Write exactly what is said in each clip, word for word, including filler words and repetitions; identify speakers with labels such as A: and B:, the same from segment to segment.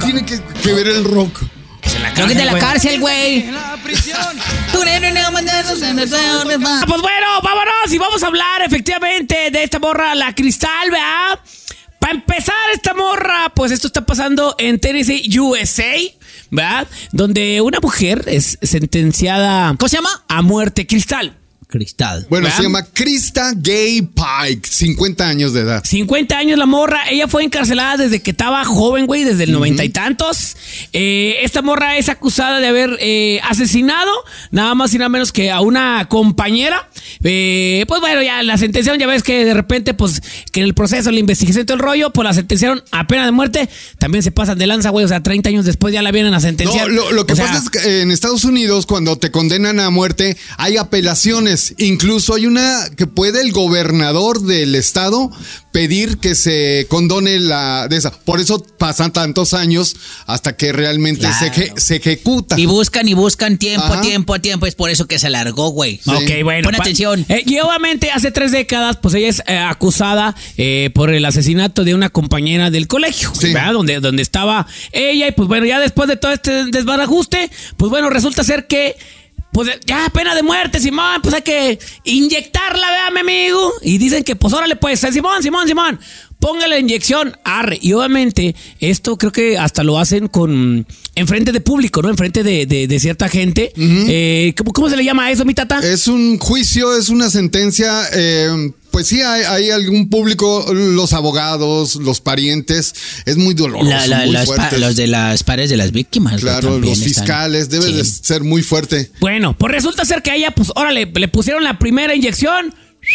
A: tiene que, que ver el rock?
B: Pues en la cárcel, de la cárcel, güey. Pues bueno, vámonos y vamos a hablar efectivamente de esta morra, la Cristal, ¿verdad? Para empezar, esta morra, pues esto está pasando en Tennessee, U S A, ¿verdad? Donde una mujer es sentenciada...
C: ¿Cómo se llama?
B: A muerte. Cristal.
C: Cristal.
A: Bueno,
B: ¿verdad?
A: se llama Krista Gay Pike, cincuenta años de edad.
B: cincuenta años la morra. Ella fue encarcelada desde que estaba joven, güey, desde el uh-huh. noventa y tantos. Eh, esta morra es acusada de haber eh, asesinado nada más y nada menos que a una compañera. Eh, pues bueno, ya la sentenciaron, ya ves que de repente, pues, que en el proceso, la investigación y todo el rollo, pues la sentenciaron a pena de muerte. También se pasan de lanza, güey, o sea, treinta años después ya la vienen a sentenciar.
A: No, lo, lo que
B: o
A: pasa
B: sea,
A: es que en Estados Unidos, cuando te condenan a muerte, hay apelaciones. Incluso hay una que puede el gobernador del estado pedir que se condone la de esa. Por eso pasan tantos años hasta que realmente claro. se, eje, se ejecuta.
C: Y buscan y buscan tiempo, Ajá. tiempo, tiempo. Es por eso que se alargó, güey.
B: Sí. Ok, bueno.
C: Pon atención.
B: Eh, y obviamente hace tres décadas, pues ella es eh, acusada eh, por el asesinato de una compañera del colegio, sí. ¿verdad? Donde, donde estaba ella. Y pues bueno, ya después de todo este desbarajuste, pues bueno, resulta ser que pues ya, pena de muerte, Simón, pues hay que inyectarla, vea, mi amigo. Y dicen que, pues órale, pues, Simón, Simón, Simón, póngale la inyección, arre. Y obviamente, esto creo que hasta lo hacen con, enfrente de público, ¿no? Enfrente de, de, de cierta gente. Uh-huh. Eh, ¿cómo, ¿Cómo se le llama a eso, mi tata?
A: Es un juicio, es una sentencia, eh... Pues sí, hay, hay algún público, los abogados, los parientes, es muy doloroso,
C: la, la,
A: muy
C: las
A: fuerte.
C: Pa, los de las pares de las víctimas.
A: Claro, los fiscales, están, debe sí. de ser muy fuerte.
B: Bueno, pues resulta ser que a ella, pues, órale, le pusieron la primera inyección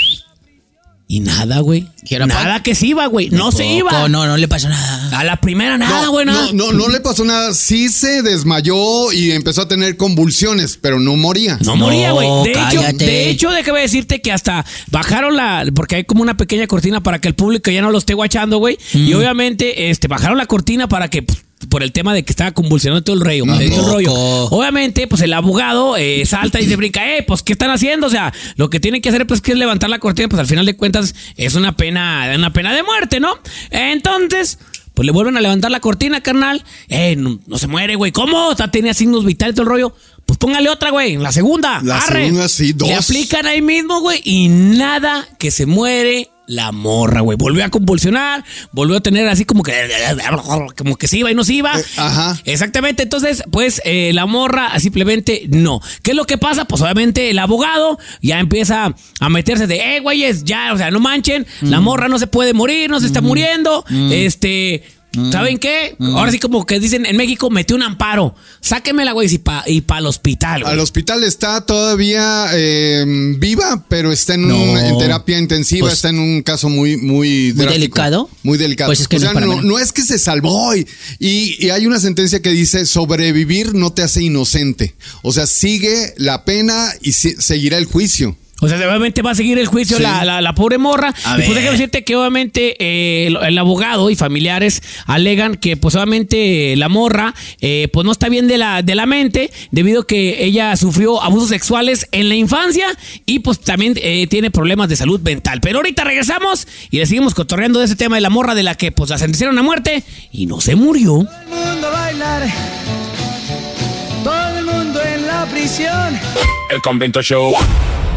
B: y nada, güey. Nada que se iba, güey. No se iba.
C: No, no le pasó nada.
B: A la primera nada, güey.
A: No,
B: nada.
A: no, no, no le pasó nada. Sí se desmayó y empezó a tener convulsiones, pero no moría.
B: No, no moría, güey. De
C: cállate.
B: hecho, de hecho, déjame decirte que hasta bajaron la, porque hay como una pequeña cortina para que el público ya no lo esté guachando, güey. Mm. Y obviamente, este, bajaron la cortina para que, pues, por el tema de que estaba convulsionando todo el rollo, todo el rollo. Obviamente, pues el abogado eh, salta y se brinca, eh, pues ¿qué están haciendo? O sea, lo que tienen que hacer pues que es levantar la cortina, pues al final de cuentas es una pena, una pena de muerte, ¿no? Entonces, pues le vuelven a levantar la cortina, carnal. Eh, no, no se muere, güey. ¿Cómo? Está tenía signos vitales todo el rollo. Pues póngale otra, güey, la segunda.
A: La
B: arre.
A: segunda, sí, dos.
B: Le aplican ahí mismo, güey, y nada que se muere la morra, güey. Volvió a convulsionar, volvió a tener así como que como que se iba y no se iba.
A: Eh, ajá.
B: Exactamente. Entonces, pues, eh, la morra simplemente no. ¿Qué es lo que pasa? Pues obviamente el abogado ya empieza a meterse de, eh, güeyes, ya, o sea, no manchen, mm. la morra no se puede morir, no se está mm. muriendo. Mm. Este... ¿Saben qué? Mm. Ahora sí como que dicen en México, metió un amparo. Sáquenmela, güey, y para y pa el hospital, güey.
A: Al hospital está todavía eh, viva, pero está en, no. un, en terapia intensiva, pues, está en un caso muy, muy,
C: muy delicado.
A: Muy delicado.
C: Pues es que
A: o sea,
C: no,
A: no, no es que se salvó. Y, y, y hay una sentencia que dice, sobrevivir no te hace inocente. O sea, sigue la pena y si, seguirá el juicio.
B: O sea, obviamente va a seguir el juicio sí. la, la, la pobre morra. A y pues déjame decirte que obviamente eh, el, el abogado y familiares alegan que pues obviamente la morra eh, pues no está bien de la, de la mente debido a que ella sufrió abusos sexuales en la infancia y pues también eh, tiene problemas de salud mental. Pero ahorita regresamos y le seguimos cotorreando de ese tema de la morra de la que pues la sentenciaron a muerte y no se murió.
D: Todo el mundo a bailar, todo el mundo en la prisión.
E: El Convento Show.